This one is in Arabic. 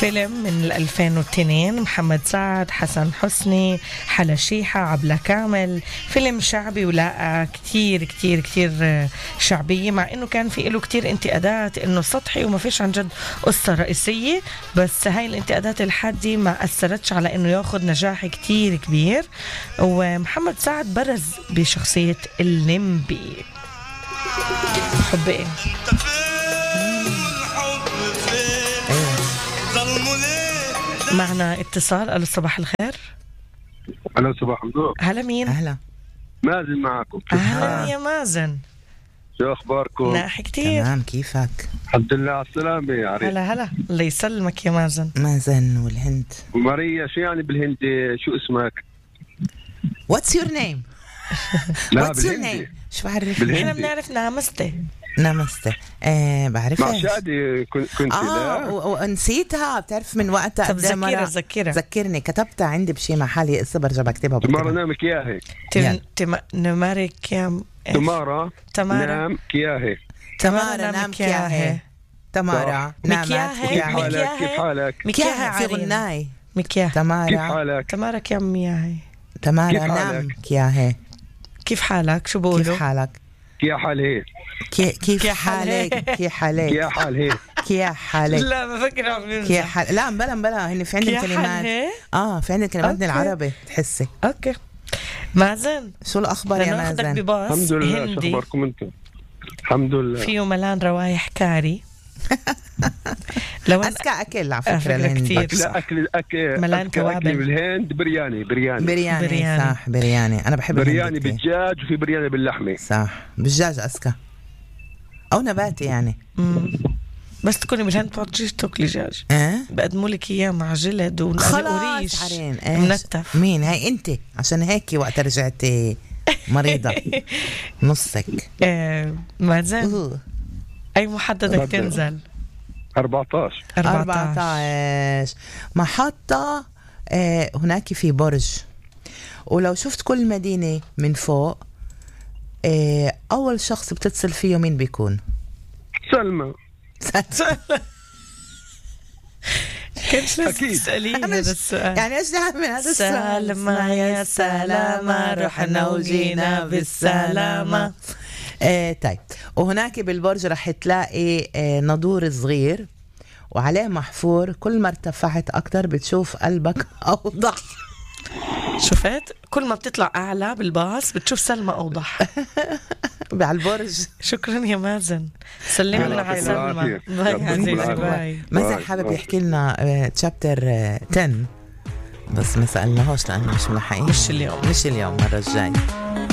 فيلم من 2002، محمد سعد، حسن حسني، حلا شيحة، عبلة كامل. فيلم شعبي ولاقى كتير كتير كتير شعبية، مع انه كان في له كتير انتقادات انه سطحي وما فيش عن جد قصة رئيسية، بس هاي الانتقادات الحادة ما أثرتش على انه ياخد نجاح كتير كبير. ومحمد سعد برز بشخصية الليمبي. حب ايه؟ معنا اتصال. الو صباح الخير. الو صباح النور. هلا مين؟ أهلا مازن معكم. أهلا يا مازن، شو اخباركم؟ ناحي كتير. تمام، كيفك؟ الحمد لله على السلامة يا عريس. هلا الله يسلمك يا مازن. مازن والهند. ماريا شو يعني بالهندي؟ شو اسمك؟ What's your name؟ لا What's your بالهندي. name؟ شو بعرف؟ بالهندي. احنا بنعرف نامسته. نامسته. بعرفها. مع شادي كنت لا ونسيتها، بتعرف من وقتها. طب ذكرها. ذكرني، كتبتها عندي بشي محلي، هسه برجع بكتبها. تمارا نامك ياهي. نمارك يا تمارا نام كياهي. تمارا نام كياهي. تمارا نامت كيف حالك؟ كيف حالك؟ مكياهي في غناي. مكياهي. كيف تمارا حالك؟ تمارك يا مياهي. تمارا كيف نام حالك؟ كياهي. كيف حالك؟ شو بقولوا؟ كيف حالك؟ كيف حالي؟ كيف حالك؟ كيف حالك؟ كيف حالي؟ كيف حالك؟ لا بفكر عم كيف نمزح. حال؟ لا بلا هن في عندنا كلمات. في عندنا كلمات من العربي تحسي. اوكي مازن، شو الاخبار يا ناخدك مازن؟ بباص الحمد لله. شو هندي اخباركم انتم؟ الحمد لله. فيه ملان روايح كاري. لو أسكى أكل على فكرة فكرة الهندي. كتير. لا أكل ملان توابل. بالهند برياني برياني صح، برياني. أنا بحب برياني الهند كتير. بالدجاج وفي برياني باللحمة. صح، بالدجاج أسكى أو نباتي يعني. بس تكوني بالهند بتقعديش تاكلي دجاج، إيه بقدموا لك اياه مع جلد وريش عرين. منتف. مين هاي أنت؟ عشان هيك وقت رجعتي مريضة نصك. مازن، أي محطة تنزل؟ 14 محطة. هناك في برج، ولو شفت كل مدينة من فوق، أول شخص بتتصل فيه مين بيكون؟ سلمى. كنت لازم تسأليه هذا السؤال. يعني إيش نعمل هذا السؤال؟ سلمى يا سلامة، رحنا وجينا بالسلامة. طيب، وهناك بالبرج رح تلاقي نضور صغير وعليه محفور: كل ما ارتفعت أكتر بتشوف قلبك أوضح. شفت؟ كل ما بتطلع أعلى بالباص بتشوف سلمى أوضح. على البرج. شكرا يا مازن، سلم لنا على سلمى. باي. مازن حابب يحكي لنا تشابتر 10، بس ما سألناهوش لأنه مش ملحقين. مش اليوم، المرة الجاي.